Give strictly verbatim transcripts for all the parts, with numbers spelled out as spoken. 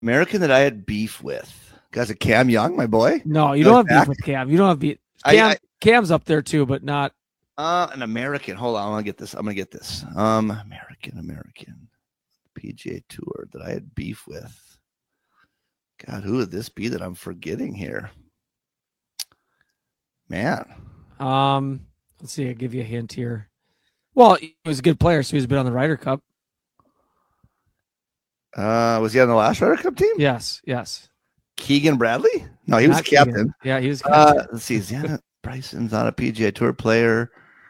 American that I had beef with. Guys, a Cam Young, my boy. No, you don't have back. beef with Cam. You don't have beef. Cam, I, I, Cam's up there too, but not. Uh, an American. Hold on, I'm gonna get this. I'm gonna get this. Um, American, American, P G A Tour that I had beef with. God, who would this be that I'm forgetting here? Man. Um, let's see. I'll give you a hint here. Well, he was a good player, so he's been on the Ryder Cup. Uh, was he on the last Ryder Cup team? Yes, yes. Keegan Bradley? No, he not was captain. Keegan. Yeah, he was captain. Uh, let's see. Xana Bryson's not a P G A Tour player.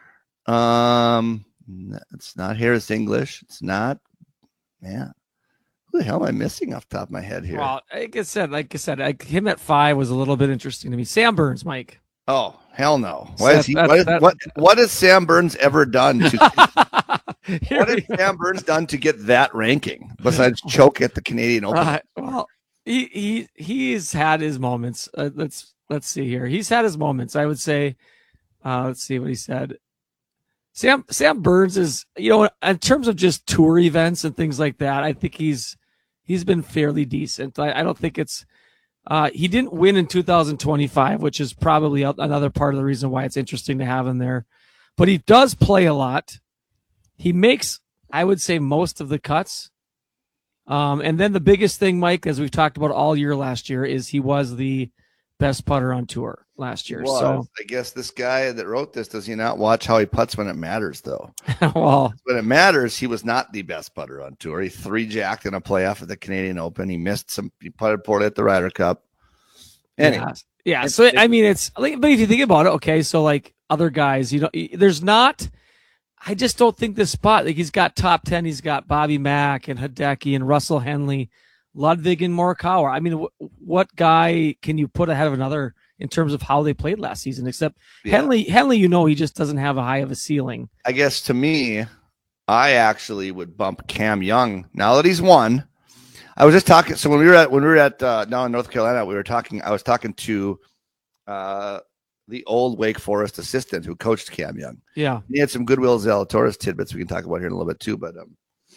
Um, it's not Harris English. It's not. Man, who the hell am I missing off the top of my head here? Well, like I said, like I said, like him at five was a little bit interesting to me. Sam Burns, Mike. Oh, hell no. Why is he, what, is, what, what has Sam Burns ever done? To, what has Sam Burns done to get that ranking besides choke at the Canadian Open? Uh, well, he, he, he's had his moments. Uh, let's, let's see here. He's had his moments. I would say, uh, let's see what he said. Sam, Sam Burns is, you know, in terms of just tour events and things like that, I think he's, he's been fairly decent. I, I don't think it's, Uh, he didn't win in two thousand twenty-five, which is probably another part of the reason why it's interesting to have him there. But he does play a lot. He makes, I would say, most of the cuts. Um, and then the biggest thing, Mike, as we've talked about all year last year, is he was the best putter on tour last year. Well, so I guess this guy that wrote this, does he not watch how he putts when it matters, though? Well, when it matters, he was not the best putter on tour. He three jacked in a playoff at the Canadian Open. He missed some. He putted poorly at the Ryder Cup. Anyway, yeah. yeah so I mean, it's like, but if you think about it, okay, so like other guys, you know, there's not. I just don't think this spot. Like he's got top ten. He's got Bobby Mack and Hideki and Russell Henley, Ludwig and Morikawa. I mean, w- what guy can you put ahead of another in terms of how they played last season? Except yeah. Henley, Henley, you know, he just doesn't have a high of a ceiling. I guess to me, I actually would bump Cam Young now that he's won. I was just talking. So when we were at when we were at uh, down in North Carolina, we were talking. I was talking to uh, the old Wake Forest assistant who coached Cam Young. Yeah, he had some Goodwill Zalatoris tidbits we can talk about here in a little bit too. But um,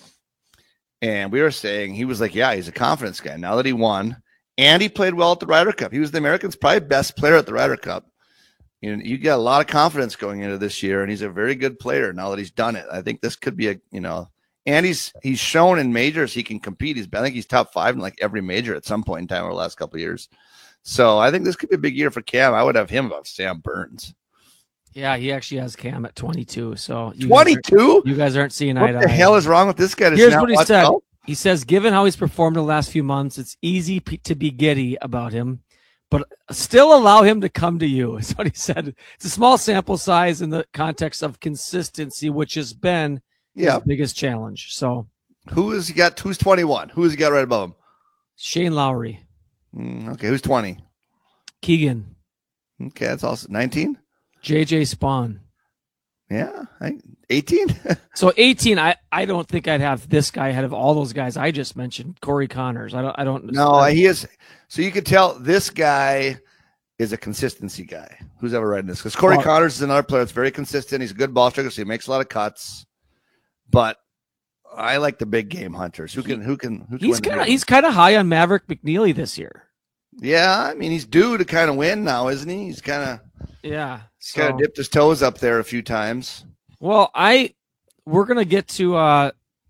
and we were saying he was like, yeah, he's a confidence guy now that he won. And he played well at the Ryder Cup. He was the Americans' probably best player at the Ryder Cup. You know, you got a lot of confidence going into this year, and he's a very good player now that he's done it. I think this could be a, you know, and he's he's shown in majors he can compete. He's I think he's top five in like every major at some point in time over the last couple of years. So I think this could be a big year for Cam. I would have him above Sam Burns. Yeah, he actually has Cam at twenty-two. So twenty-two? You guys aren't seeing what eye to the eye. hell is wrong with this guy? Here's what he said. Out? He says, given how he's performed in the last few months, it's easy p- to be giddy about him, but still allow him to come to you, is what he said. It's a small sample size in the context of consistency, which has been yeah. his biggest challenge. So, who has he got? Who's twenty-one? Who has he got right above him? Shane Lowry. Mm, okay, who's twenty? Keegan. Okay, that's also nineteen. J J Spawn. Yeah, eighteen. So eighteen, I, I don't think I'd have this guy ahead of all those guys I just mentioned. Corey Connors. I don't I don't. No, he is. So you could tell this guy is a consistency guy. Who's ever writing this? Because Corey oh. Connors is another player that's very consistent. He's a good ball striker, so he makes a lot of cuts. But I like the big game hunters. Who can who can who can he's kind of he's kind of high on Maverick McNeely this year. Yeah, I mean he's due to kind of win now, isn't he? He's kind of yeah. He's so. kind of dipped his toes up there a few times. Well, I we're gonna get to uh,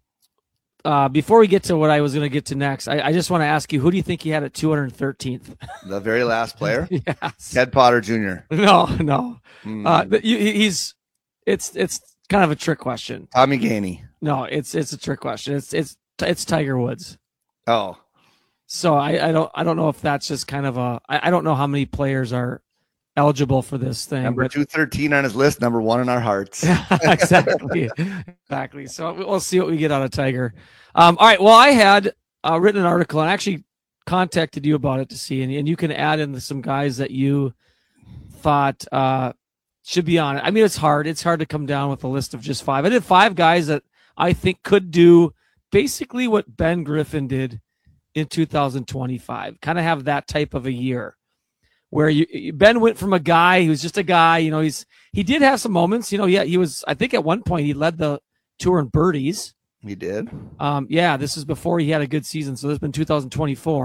uh, before we get to what I was gonna get to next. I, I just want to ask you, who do you think he had at two hundred thirteenth? The very last player, yes, Ted Potter Junior No, no, mm. uh, he's it's it's kind of a trick question. Tommy Gainey. No, it's it's a trick question. It's it's it's Tiger Woods. Oh, so I, I don't I don't know if that's just kind of a I, I don't know how many players are eligible for this thing. Number two thirteen on his list, number one in our hearts. exactly. Exactly. So we'll see what we get out of Tiger. Um, all right. Well, I had uh, written an article and actually contacted you about it to see, and, and you can add in some guys that you thought uh, should be on it. I mean, it's hard. It's hard to come down with a list of just five. I did five guys that I think could do basically what Ben Griffin did in two thousand twenty-five, kind of have that type of a year. Where you, Ben went from a guy who's just a guy, you know, he's he did have some moments, you know, yeah, he was, I think at one point he led the tour in birdies, He did. Um, yeah, this is before he had a good season. So this has been two thousand twenty-four.